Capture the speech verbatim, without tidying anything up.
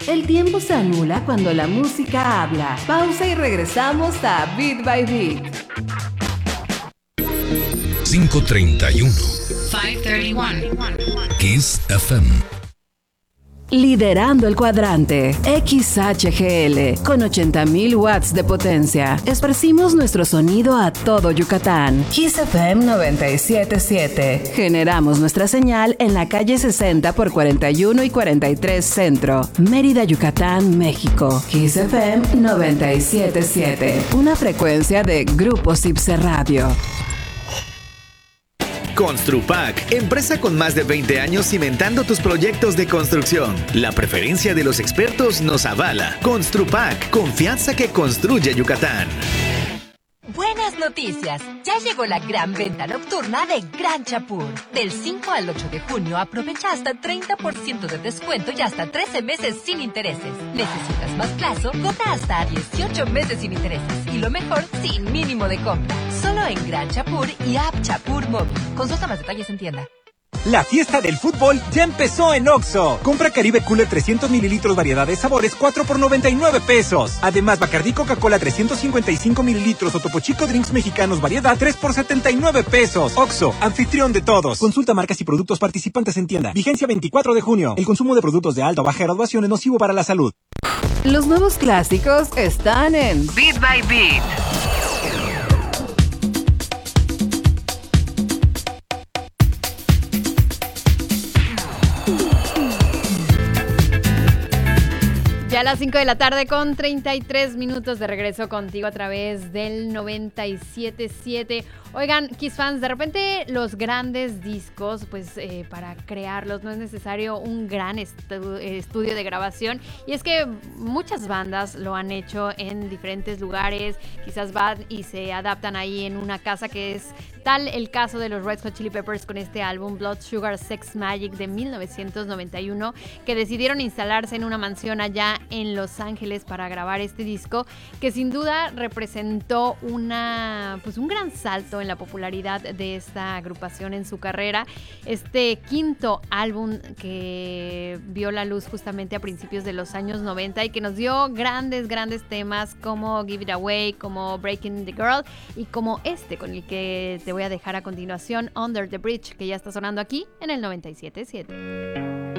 El tiempo se anula cuando la música habla. Pausa y regresamos a Beat by Beat. cinco treinta y uno. cinco treinta y uno. Kiss F M. Liderando el cuadrante, X H G L, con ochenta mil watts de potencia. Esparcimos nuestro sonido a todo Yucatán. Kiss F M noventa y siete punto siete. Generamos nuestra señal en la calle sesenta por cuarenta y uno y cuarenta y tres Centro, Mérida, Yucatán, México. Kiss F M noventa y siete punto siete. Una frecuencia de Grupo Cipse Radio. Construpac, empresa con más de veinte años cimentando tus proyectos de construcción. La preferencia de los expertos nos avala. Construpac, confianza que construye Yucatán. Buenas noticias, ya llegó la gran venta nocturna de Gran Chapur. Del cinco al ocho de junio aprovecha hasta treinta por ciento de descuento y hasta trece meses sin intereses. ¿Necesitas más plazo? Cobra hasta a dieciocho meses sin intereses. Y lo mejor, sin mínimo de compra. Solo en Gran Chapur y App Chapur Móvil. Consulta más detalles en tienda. La fiesta del fútbol ya empezó en Oxxo. Compra Caribe Cooler trescientos mililitros variedad de sabores, cuatro por noventa y nueve pesos. Además, Bacardí Coca-Cola trescientos cincuenta y cinco mililitros o Topo Chico Drinks Mexicanos variedad, tres por setenta y nueve pesos. Oxxo, anfitrión de todos. Consulta marcas y productos participantes en tienda. Vigencia veinticuatro de junio. El consumo de productos de alta o baja graduación es nocivo para la salud. Los nuevos clásicos están en Beat by Beat. Ya a las cinco de la tarde con treinta y tres minutos de regreso contigo a través del noventa y siete punto siete. Oigan, Kiss fans, de repente los grandes discos, pues eh, para crearlos no es necesario un gran estu- estudio de grabación. Y es que muchas bandas lo han hecho en diferentes lugares, quizás van y se adaptan ahí en una casa, que es tal el caso de los Red Hot Chili Peppers con este álbum Blood Sugar Sex Magic de mil novecientos noventa y uno, que decidieron instalarse en una mansión allá en Los Ángeles para grabar este disco, que sin duda representó una, pues un gran salto en la popularidad de esta agrupación en su carrera. Este quinto álbum que vio la luz justamente a principios de los años noventa y que nos dio grandes, grandes temas como Give It Away, como Breaking the Girl y como este con el que te voy a dejar a continuación, Under the Bridge, que ya está sonando aquí en el noventa y siete punto siete.